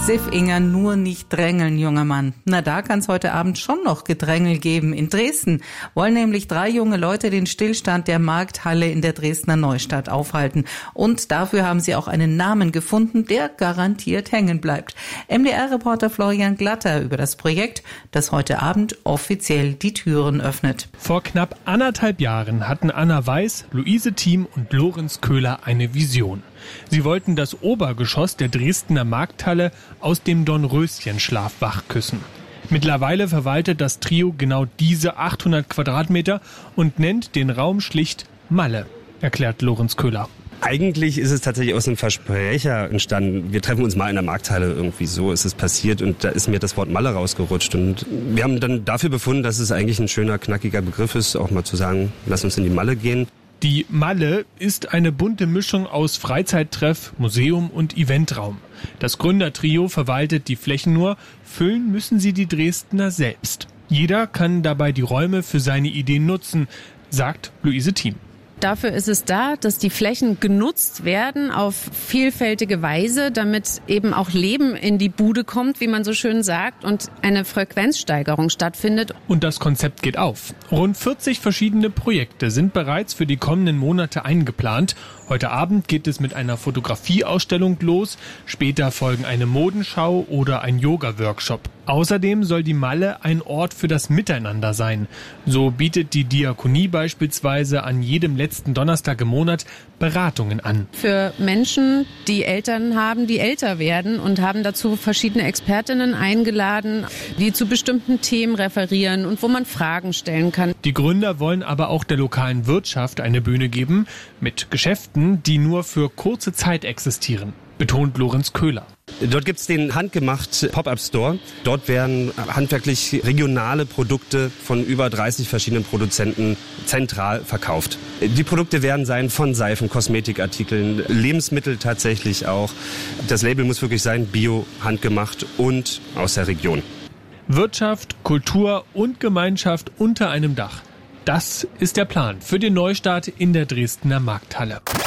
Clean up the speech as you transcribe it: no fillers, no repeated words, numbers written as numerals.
Siffinger, nur nicht drängeln, junger Mann. Na, da kann es heute Abend schon noch Gedrängel geben. In Dresden wollen nämlich 3 junge Leute den Stillstand der Markthalle in der Dresdner Neustadt aufhalten. Und dafür haben sie auch einen Namen gefunden, der garantiert hängen bleibt. MDR-Reporter Florian Glatter über das Projekt, das heute Abend offiziell die Türen öffnet. Vor knapp 1,5 Jahren hatten Anna Weiß, Luise Thiem und Lorenz Köhler eine Vision. Sie wollten das Obergeschoss der Dresdner Markthalle aus dem Dornröschenschlaf wachküssen. Mittlerweile verwaltet das Trio genau diese 800 Quadratmeter und nennt den Raum schlicht Malle, erklärt Lorenz Köhler. Eigentlich ist es tatsächlich aus einem Versprecher entstanden. Wir treffen uns mal in der Markthalle, irgendwie so ist es passiert und da ist mir das Wort Malle rausgerutscht. Und wir haben dann dafür befunden, dass es eigentlich ein schöner, knackiger Begriff ist, auch mal zu sagen, lass uns in die Malle gehen. Die Malle ist eine bunte Mischung aus Freizeittreff, Museum und Eventraum. Das Gründertrio verwaltet die Flächen nur, füllen müssen sie die Dresdner selbst. Jeder kann dabei die Räume für seine Ideen nutzen, sagt Luise Thiem. Dafür ist es da, dass die Flächen genutzt werden auf vielfältige Weise, damit eben auch Leben in die Bude kommt, wie man so schön sagt, und eine Frequenzsteigerung stattfindet. Und das Konzept geht auf. Rund 40 verschiedene Projekte sind bereits für die kommenden Monate eingeplant. Heute Abend geht es mit einer Fotografieausstellung los. Später folgen eine Modenschau oder ein Yoga-Workshop. Außerdem soll die Malle ein Ort für das Miteinander sein. So bietet die Diakonie beispielsweise an jedem letzten Donnerstag im Monat Beratungen an. Für Menschen, die Eltern haben, die älter werden, und haben dazu verschiedene Expertinnen eingeladen, die zu bestimmten Themen referieren und wo man Fragen stellen kann. Die Gründer wollen aber auch der lokalen Wirtschaft eine Bühne geben, mit Geschäften, die nur für kurze Zeit existieren, betont Lorenz Köhler. Dort gibt's den handgemacht Pop-Up-Store. Dort werden handwerklich regionale Produkte von über 30 verschiedenen Produzenten zentral verkauft. Die Produkte werden sein von Seifen, Kosmetikartikeln, Lebensmittel tatsächlich auch. Das Label muss wirklich sein, bio, handgemacht und aus der Region. Wirtschaft, Kultur und Gemeinschaft unter einem Dach. Das ist der Plan für den Neustart in der Dresdner Markthalle.